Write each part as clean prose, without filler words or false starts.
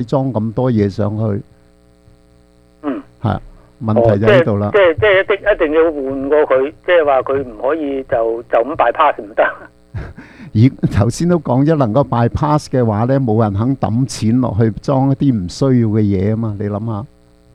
裝咁多嘢上去，係問題就即喺度啦。 係一定要換過佢，即係話佢唔可以就咁bypass唔得。 而頭先都講咗，能夠 bypass 嘅話呢，冇人肯抌錢落去裝一啲唔需要嘅嘢啊嘛，你諗下。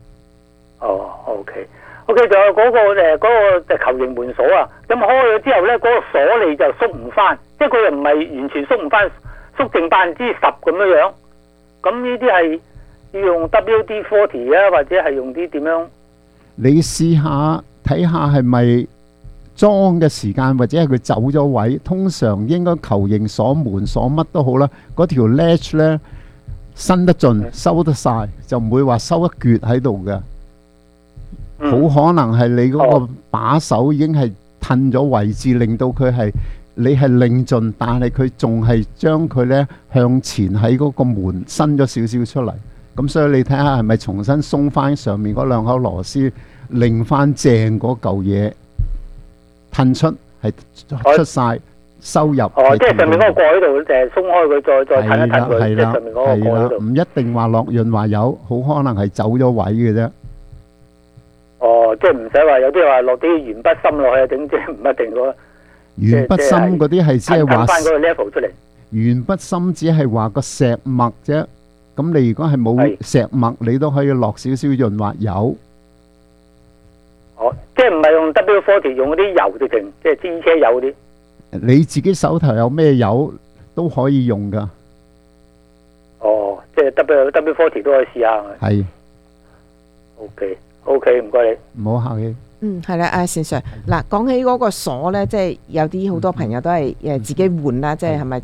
OK，仲有嗰個球形門鎖啊，咁開咗之後呢，嗰個鎖你就縮唔翻，即係佢又唔係完全縮唔翻，縮剩10%咁樣。咁呢啲係要用 WD-40啊，或者係用啲點樣？ 你試下睇下係咪裝嘅時間，或者係佢走咗位。通常應該球形鎖、門鎖乜都好啦，嗰條 latch 呢，伸得盡、收得晒，就唔會話收一橛喺度嘅。好可能係你嗰個把手已經係褪咗位置，令到佢係你係擰盡，但係佢仲係將佢呢向前喺嗰個門伸咗少少出嚟。咁所以你睇下係咪重新鬆翻上面嗰兩口螺絲，擰翻正嗰嚿嘢，褪出係出晒收入。 即係上面嗰個蓋喺度，就係鬆開佢，再褪一褪佢，即係上面嗰個蓋喺度。 唔一定話落潤滑油，好可能係走咗位嘅啫。 即係唔使話有啲話落啲鉛筆芯落去整，即係唔一定嗰。 鉛筆芯嗰啲係只係話翻嗰個 level 出嚟。 鉛筆芯只係話個石墨啫。咁你如果係冇石墨，你都可以落少少潤滑油。 即係唔係用 W40，用嗰啲油直情，即係支車油嗰啲。 你自己手頭有咩油都可以用噶。 即係 W40 都可以試下。 係。 OK，唔該你。 唔好客氣。 係啦，阿善 Sir，嗱，講起嗰個鎖咧，即係有啲好多朋友都係自己換啦，即係係咪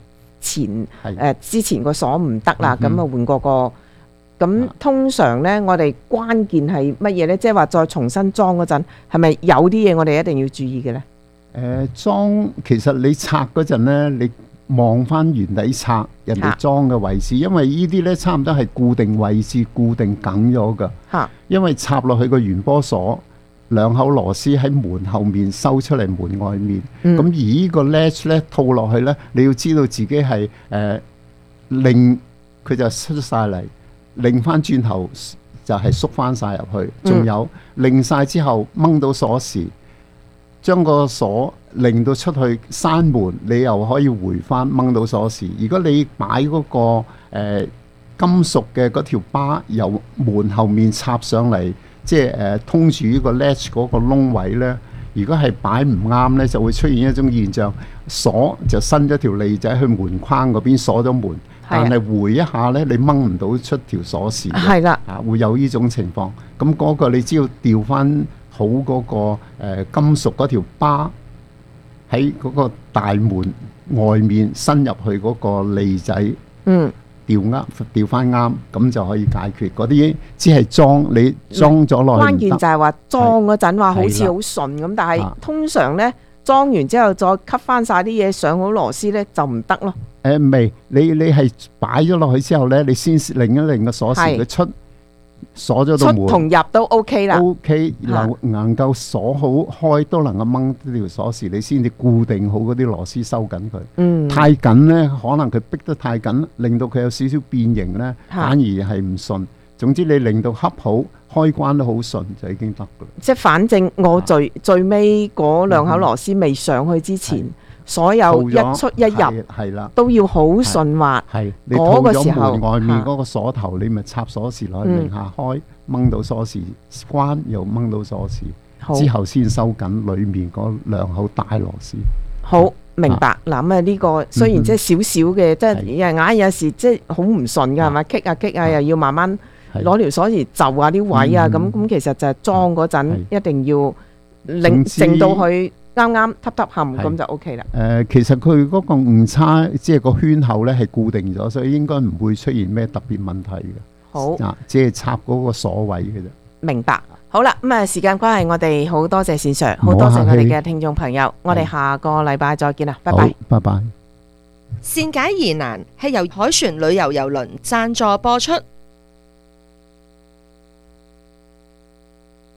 之前個鎖唔得啦，咁啊換過個。咁通常咧，我哋關鍵係乜嘢咧？即係話再重新裝嗰陣，係咪有啲嘢我哋一定要注意嘅咧？ 裝其實你拆嗰陣咧，你望翻原底拆人哋裝嘅位置，因為呢啲咧差唔多係固定位置、固定梗咗噶。因為插落去個圓波鎖，兩口螺絲喺門後面收出嚟門外面。咁而呢個 latch 咧套落去咧，你要知道自己係擰佢就出晒嚟，擰翻轉頭就係縮翻晒入去。仲有擰晒之後掹到鎖匙，將個鎖擰到出去閂門，你又可以回翻掹到鎖匙。如果你擺嗰個金屬嘅嗰條巴由門後面插上嚟，即係通住呢個 latch 嗰個窿位呢，如果係擺唔啱呢，就會出現一種現象，鎖就伸咗條脷仔去門框嗰邊鎖咗門，但係回一下呢，你掹唔到出條鎖匙。係啦，會有呢種情況。咁嗰個你只要調翻好嗰個金屬嗰條巴喺嗰個大門外面伸入去嗰個脷仔。調翻啱，咁就可以解決。嗰啲只係裝，你裝咗落去。 關鍵就係話裝嗰陣話好似好順咁，但係通常呢，裝完之後再吸翻晒啲嘢上好螺絲呢，就唔得咯。 未，你係擺咗落去之後呢，你先擰一擰個鎖匙，佢出鎖咗道門， 出同入都 OK 啦。 OK， 能夠鎖好開都能夠掹呢條鎖匙，你先至固定好嗰啲螺絲收緊佢。太緊呢，可能佢逼得太緊，令到佢有少少變形呢，反而係唔順。總之你令到恰好開關都好順就已經得噶啦。 即係反正我最尾嗰兩口螺絲未上去之前，所有一出一入都要好順滑。 你套咗門外面嗰個鎖頭，你咪插鎖匙落去擰下開，掹到鎖匙關，又掹到鎖匙，之後先收緊裏面嗰兩口大螺絲。 好，明白。嗱咁呢個雖然即係少少嘅，即係硬有時即係好唔順㗎，係咪？棘啊，又要慢慢攞條鎖匙就下啲位啊，咁其實就係裝嗰陣一定要整到佢啱啱揼冚咁就 OK 啦。 其實佢嗰個誤差即係個圈口咧係固定咗，所以應該唔會出現咩特別問題嘅。 好， 即係插嗰個鎖位嘅啫。 明白。好啦，咁時間關係，我哋好多謝善 Sir，好多謝我哋嘅聽眾朋友，我哋下個禮拜再見啦，拜拜。 拜拜。 善解疑難係由海船旅遊郵輪贊助播出。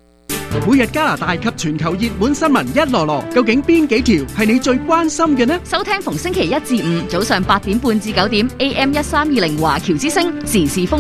每日加拿大及全球熱門新聞一籮籮，究竟邊幾條係你最關心嘅呢？ 收聽逢星期一至五早上8點半至9點 AM 1320華僑之聲時事風